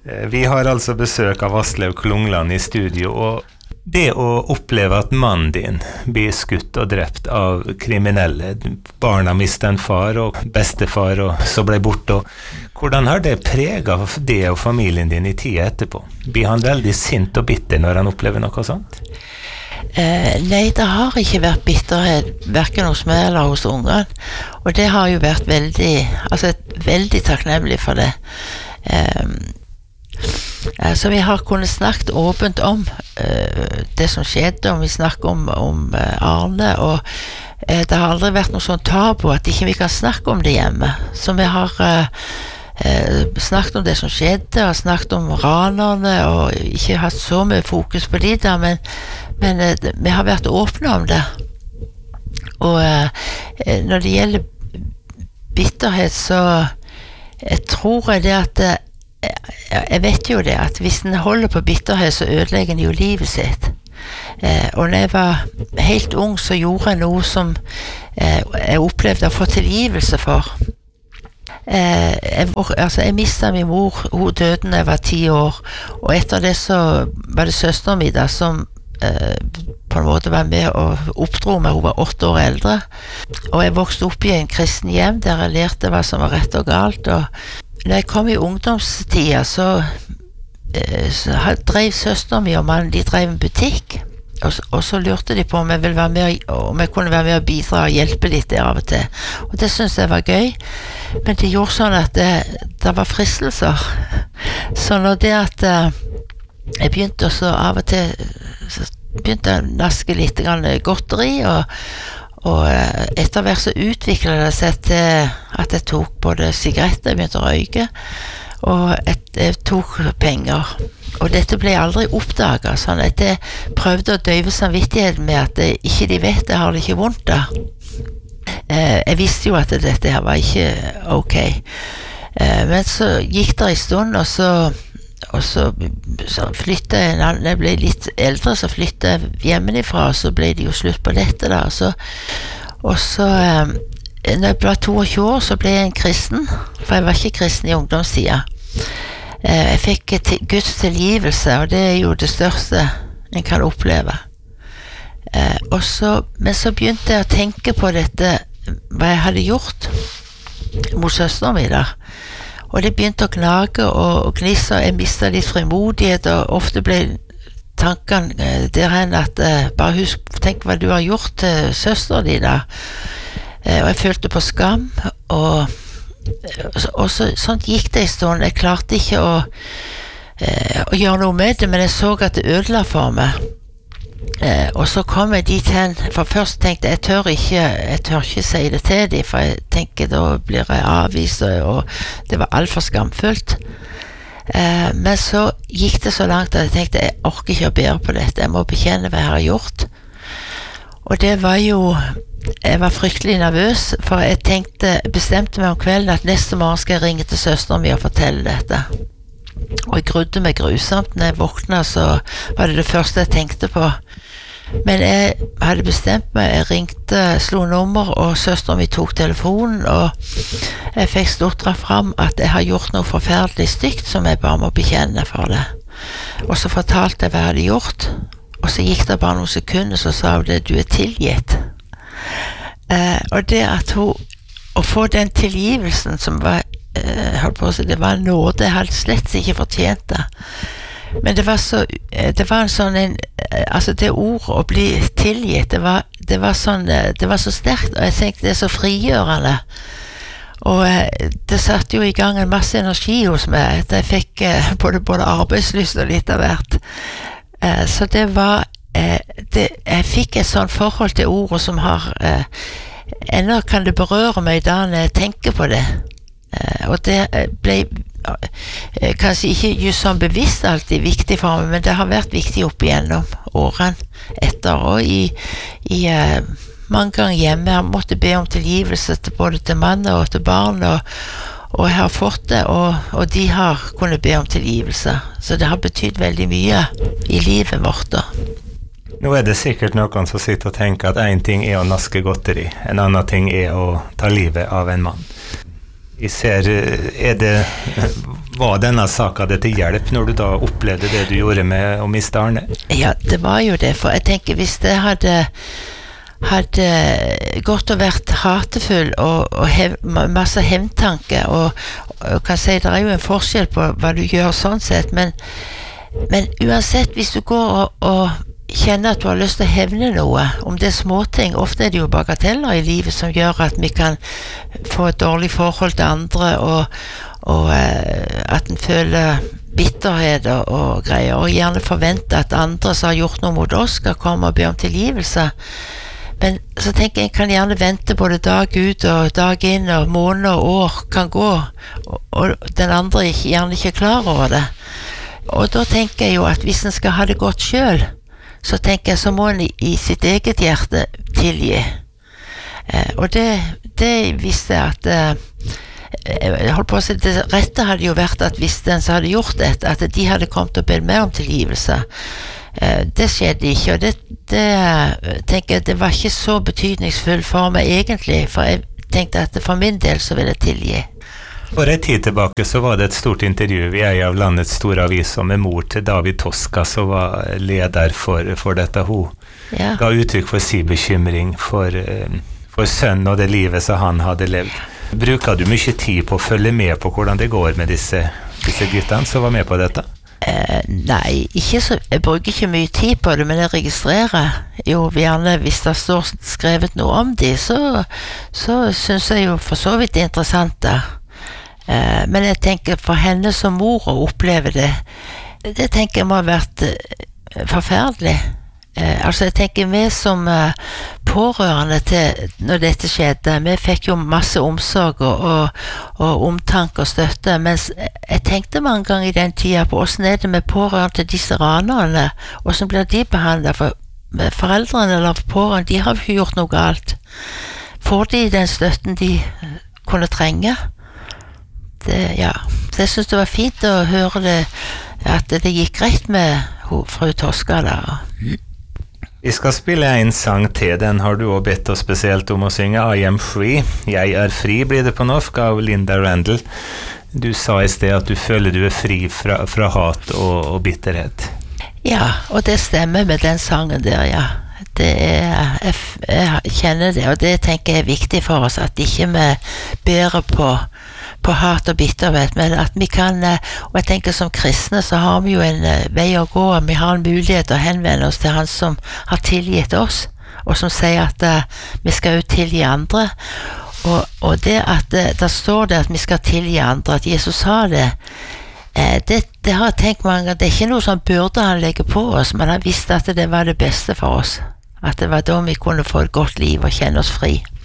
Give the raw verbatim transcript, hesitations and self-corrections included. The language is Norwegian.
Vi har altså besøk av Aslaug Klungland i studio, og det å oppleve at mannen din blir skutt og drept av kriminelle, barna mistet en far og bestefar og så ble borte, og hvordan har det preget det og familien din i tida etterpå? Blir han veldig sint og bitter når han opplever noe sånt? Eh, nei, det har ikke vært bitterhet, hverken hos meg eller hos ungene, og det har jo vært veldig, altså veldig takknemlig for det. Eh, Så vi har kunnet snakket åpent om uh, det som skjedde, og vi snakker om, om uh, Arne, og uh, det har aldri vært noe sånn tabu at ikke vi kan snakke om det hjemme. Så vi har uh, uh, snakket om det som skjedde, og snakket om ranerne, og ikke hatt så mye fokus på de der, men, men uh, vi har vært åpne om det. Og uh, når det gjelder bitterhet, så jeg tror jeg det at uh, jeg vet jo det at hvis en holder på bitterhet så ødelegger en jo livet sitt eh, og når jeg var helt ung så gjorde jeg noe som eh, jeg opplevde å få tilgivelse for eh, jeg, altså, jeg mistet min mor, hun døde da jeg var ti år, og etter det så var det søsteren min da som eh, på en måte var med og oppdro meg. Hun var åtte år eldre, og jeg vokste opp i en kristen hjem der jeg lærte hva som var rett og galt, og når jeg kom i ungdomstida, så, så drev søsteren min og mannen, de drev en butikk, og så, og så lurte de på om jeg, ville være med, om jeg kunne være med og bidra og hjelpe litt der av og til. Og det syntes jeg var gøy, men det gjorde sånn at det, det var fristelser. Så når det at jeg begynte også av og til, så begynte jeg å naske litt grann godteri, og Og etter hvert så utviklet det seg til at jeg tok både sigaretter, jeg begynte å røyke, og et, jeg tok penger. Og dette ble aldri oppdaget, sånn at jeg prøvde å døyve samvittigheten med at jeg, ikke de vet, jeg har det ikke vondt da. Eh, jeg visste jo at dette her var ikke ok. Eh, men så gikk det en stund, og så og så, så flyttet jeg, når jeg ble litt eldre, så flyttet jeg hjemmefra, og så ble det jo slutt på dette da, og så, og så eh, når jeg ble tjueto år, så ble jeg en kristen, for jeg var ikke kristen i ungdomstida. Eh, jeg fikk til, Guds tilgivelse, og det er jo det største en kan oppleve. Eh, og så, men så begynte jeg å tenke på dette, hva jeg hadde gjort mot søsteren min da, og det begynte å knage og, og gnisse, og jeg mistet litt frimodighet, og ofte ble tankene der hen at uh, bare husk, tenk hva du har gjort til søsteren din da. Uh, og jeg følte på skam, og, og så, sånt gikk det en stund. Jeg klarte ikke å, uh, å gjøre noe med det, men jeg så at det ødela for meg. Eh, og så kom jeg dit hen, for først tenkte jeg, jeg tør ikke, jeg tør ikke si det til dem, for jeg tenker da blir jeg avvist, og det var alt for skamfullt. Eh, men så gikk det så langt at jeg tenkte, jeg orker ikke å bære på dette, jeg må bekjenne hva jeg har gjort. Og det var jo, jeg var fryktelig nervøs, for jeg tenkte, bestemte meg om kvelden at neste morgen skal jeg ringe til søsteren min og fortelle dette. Og jeg grudde meg grusomt. Når jeg våknet, så var det det første jeg tenkte på. Men jeg hadde bestemt meg, jeg ringte, slo nummer, og søsteren min tok telefonen, og jeg fikk stort dra fram at jeg har gjort noe forferdelig stygt, som jeg bare må bekjenne for det. Og så fortalte jeg hva jeg hadde gjort, og så gikk det bare noen sekunder, så sa hun det, du er tilgitt. Eh, og det at hun, å få den tilgivelsen som var holdt på å si, det var nåde, jeg hadde slett ikke fortjent det. Men det var så, det var en sånn en, altså det ordet å bli tilgitt, det var, det var sånn, det var så sterkt, og jeg tenkte det er så frigjørende. Og det satte jo i gang en masse energi hos meg, at jeg fikk både, både arbeidslyst og litt av hvert. Så det var, det, jeg fikk et sånn forhold til ordet som har, ennå kan det berøre meg da når jeg tenker på det. Uh, og det ble uh, kanskje ikke just sånn bevisst alltid viktig for meg, men det har vært viktig opp igjennom årene etter, og i, i uh, mange ganger hjemme jeg måtte be om tilgivelse til både til mannen og til barn, og, og jeg har fått det, og, og de har kunnet be om tilgivelse, så det har betydd veldig mye i livet vårt da. Nå er det sikkert noen som sitter og tenker at en ting er å naske godteri, en annen ting er å ta livet av en mann. Jeg ser, er det, Var denne saken det til hjelp når du da opplevde det du gjorde med å miste Arne? Ja, det var jo det, for jeg tenker hvis det hadde hadde gått og vært hatefull og, og hev, masse hevntanke og, og kan si det er jo en forskjell på hva du gjør sånn sett, men, men uansett hvis du går og, og kjenner at du har lyst til å hevne noe, om det er småting, ofte er det jo bagateller i livet som gjør at vi kan få et dårlig forhold til andre og, og eh, at en føler bitterhet og, og greier, og gjerne forventer at andre som har gjort noe mot oss skal komme og be om tilgivelse. Men så tenker jeg, jeg kan gjerne vente både dag ut og dag inn, og måneder og år kan gå, og, og den andre er gjerne ikke klar over det. Og da tenker jeg jo at hvis en skal ha det godt selv, så tenker jeg så må en i, i sitt eget hjerte tilgi. Eh, og det, det visste jeg at eh, jeg holdt på å si, det rette hadde jo vært at hvis den som hadde gjort dette, at de hadde kommet og bedt mer om tilgivelse. Eh, det skjedde ikke, og det, det tenker jeg, det var ikke så betydningsfull for meg egentlig, for jeg tenkte at for min del så ville jeg tilgi. For en tid tilbake så var det et stort intervju i en av landets store aviser med mor til David Toska, som var leder for, for dette. Hun Ja. ga uttrykk for sin bekymring for, for sønnen og det livet som han hadde levd. Bruker du mye tid på å følge med på hvordan det går med disse, disse guttene som var med på dette? Eh, nei, ikke så, jeg bruker ikke mye tid på det, men jeg registrerer jo gjerne, hvis det står skrevet noe om de, så, så synes jeg jo for så vidt det er interessant da. Eh, men jeg tenker for henne som mor å oppleve det, det tenker jeg må ha vært eh, forferdelig. Eh, altså jeg tenker vi som eh, pårørende til når dette skjedde, vi fikk jo masse omsorg og, og, og omtanke og støtte, mens jeg tenkte mange ganger i den tida på hvordan er det med pårørende til disse ranerne, hvordan blir de behandlet, for foreldrene eller pårørende, de har jo ikke gjort noe galt. Får de den støtten de kunne trenge? Det, ja, så jeg synes det var fint å høre det, at det gikk greit med fru Toska da. Vi skal spille en sang til, den har du også bedt oss spesielt om å synge, I Am Free. Jeg er fri, blir det på norsk, av Linda Randall. Du sa i sted at du føler du er fri fra, fra hat og, og bitterhet. Ja, og det stemmer med den sangen der, ja. Det er, jeg, jeg kjenner det, og det tenker jeg er viktig for oss, at ikke vi bærer på på hat og bitterhet, men at vi kan, og jeg tenker som kristne så har vi jo en vei å gå, vi har en mulighet å henvende oss til han som har tilgitt oss, og som sier at uh, vi skal jo tilgi andre, og, og det at uh, der står det at vi skal tilgi andre, at Jesus sa det, uh, det, det har jeg tenkt mange ganger, det er ikke noe som burde han legge på oss, men han visste at det var det beste for oss, at det var da vi kunne få et godt liv og kjenne oss fri.